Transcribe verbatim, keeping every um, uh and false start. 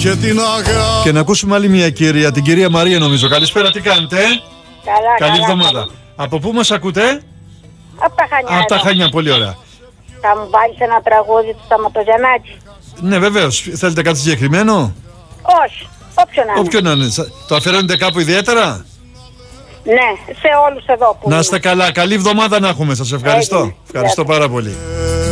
και την αγάπη. Και να ακούσουμε άλλη μια κυρία, την κυρία Μαρία νομίζω. Καλησπέρα, τι κάνετε? Καλά, Καλή καλά, εβδομάδα. καλά. Από πού μας ακούτε? Από τα Χανιά. Από τα εδώ. Χανιά, πολύ ωραία. Θα μου βάλεις ένα τραγούδι του Σταματογιαννάκη? Ναι, βεβαίως. Θέλετε κάτι συγκεκριμένο? Όχι, όποιον να είναι. Όποιο να είναι. Το αφιερώνετε κάπου ιδιαίτερα? Ναι, σε όλους εδώ που Να είστε είναι. καλά. Καλή εβδομάδα να έχουμε. Σας ευχαριστώ. Έγινε. Ευχαριστώ πάρα πολύ.